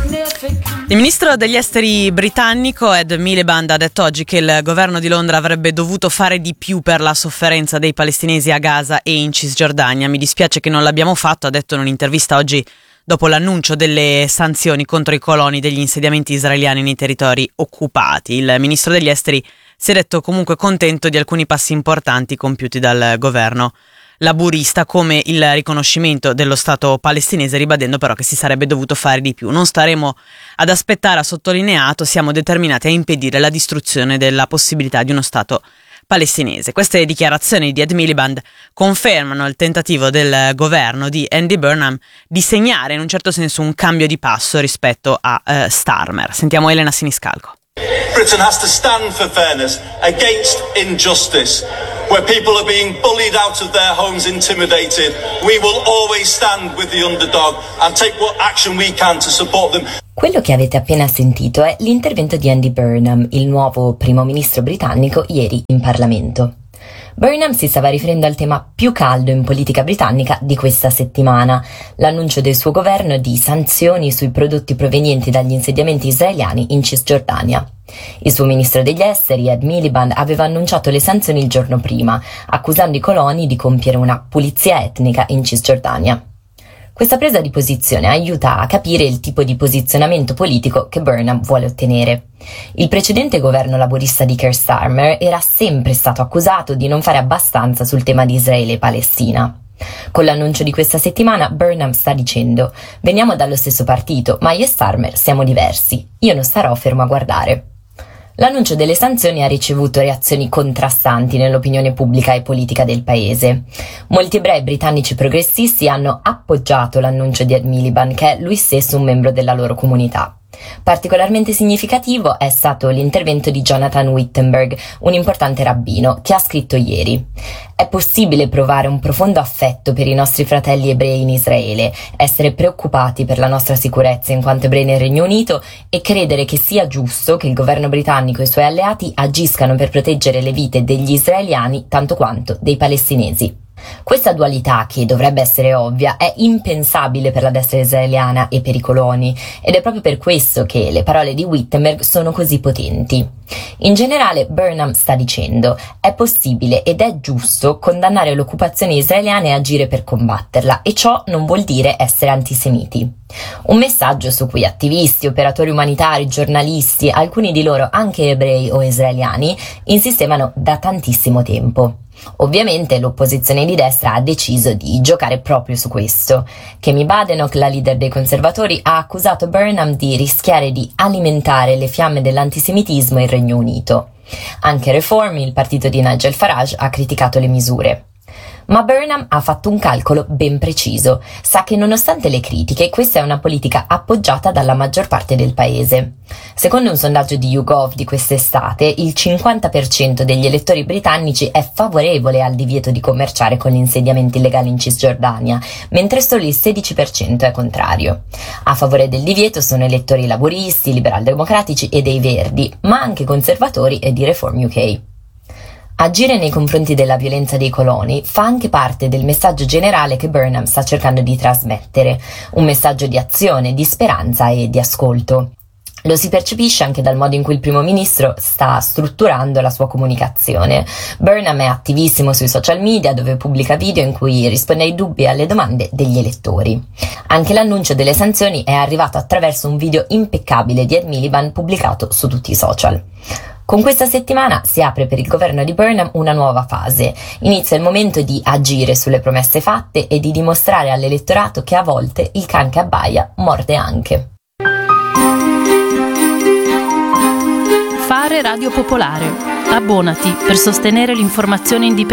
Il ministro degli esteri britannico Ed Miliband ha detto oggi che il governo di Londra avrebbe dovuto fare di più per la sofferenza dei palestinesi a Gaza e in Cisgiordania. Mi dispiace che non l'abbiamo fatto, ha detto in un'intervista oggi dopo l'annuncio delle sanzioni contro i coloni degli insediamenti israeliani nei territori occupati. Il ministro degli esteri si è detto comunque contento di alcuni passi importanti compiuti dal governo laburista, come il riconoscimento dello Stato palestinese, ribadendo però che si sarebbe dovuto fare di più. Non staremo ad aspettare, ha sottolineato, siamo determinati a impedire la distruzione della possibilità di uno Stato palestinese. Queste dichiarazioni di Ed Miliband confermano il tentativo del governo di Andy Burnham di segnare in un certo senso un cambio di passo rispetto a Starmer. Sentiamo Elena Siniscalco. Britain has to stand for fairness against injustice. Where people are being bullied out of their homes, intimidated, we will always stand with the underdog and take what action we can to support them. Quello che avete appena sentito è l'intervento di Andy Burnham, il nuovo primo ministro britannico, ieri in Parlamento. Burnham si stava riferendo al tema più caldo in politica britannica di questa settimana, l'annuncio del suo governo di sanzioni sui prodotti provenienti dagli insediamenti israeliani in Cisgiordania. Il suo ministro degli esteri, Ed Miliband, aveva annunciato le sanzioni il giorno prima, accusando i coloni di compiere una pulizia etnica in Cisgiordania. Questa presa di posizione aiuta a capire il tipo di posizionamento politico che Burnham vuole ottenere. Il precedente governo laburista di Keir Starmer era sempre stato accusato di non fare abbastanza sul tema di Israele e Palestina. Con l'annuncio di questa settimana, Burnham sta dicendo: veniamo dallo stesso partito, ma io e Starmer siamo diversi. Io non starò fermo a guardare. L'annuncio delle sanzioni ha ricevuto reazioni contrastanti nell'opinione pubblica e politica del paese. Molti ebrei britannici progressisti hanno appoggiato l'annuncio di Ed Miliband, che è lui stesso un membro della loro comunità. Particolarmente significativo è stato l'intervento di Jonathan Wittenberg, un importante rabbino, che ha scritto ieri: è possibile provare un profondo affetto per i nostri fratelli ebrei in Israele, essere preoccupati per la nostra sicurezza in quanto ebrei nel Regno Unito e credere che sia giusto che il governo britannico e i suoi alleati agiscano per proteggere le vite degli israeliani tanto quanto dei palestinesi. Questa dualità, che dovrebbe essere ovvia, è impensabile per la destra israeliana e per i coloni, ed è proprio per questo che le parole di Wittenberg sono così potenti. In generale, Burnham sta dicendo: è possibile ed è giusto condannare l'occupazione israeliana e agire per combatterla, e ciò non vuol dire essere antisemiti. Un messaggio su cui attivisti, operatori umanitari, giornalisti, alcuni di loro anche ebrei o israeliani, insistevano da tantissimo tempo. Ovviamente l'opposizione di destra ha deciso di giocare proprio su questo. Kemi Badenoch, la leader dei conservatori, ha accusato Burnham di rischiare di alimentare le fiamme dell'antisemitismo in Regno Unito. Anche Reform, il partito di Nigel Farage, ha criticato le misure. Ma Burnham ha fatto un calcolo ben preciso. Sa che nonostante le critiche, questa è una politica appoggiata dalla maggior parte del paese. Secondo un sondaggio di YouGov di quest'estate, il 50% degli elettori britannici è favorevole al divieto di commerciare con gli insediamenti illegali in Cisgiordania, mentre solo il 16% è contrario. A favore del divieto sono elettori laburisti, liberal-democratici e dei Verdi, ma anche conservatori e di Reform UK. Agire nei confronti della violenza dei coloni fa anche parte del messaggio generale che Burnham sta cercando di trasmettere, un messaggio di azione, di speranza e di ascolto. Lo si percepisce anche dal modo in cui il primo ministro sta strutturando la sua comunicazione. Burnham è attivissimo sui social media, dove pubblica video in cui risponde ai dubbi e alle domande degli elettori. Anche l'annuncio delle sanzioni è arrivato attraverso un video impeccabile di Ed Miliband pubblicato su tutti i social. Con questa settimana si apre per il governo di Burnham una nuova fase. Inizia il momento di agire sulle promesse fatte e di dimostrare all'elettorato che a volte il can che abbaia morde anche. Fare Radio Popolare. Abbonati per sostenere l'informazione indipendente.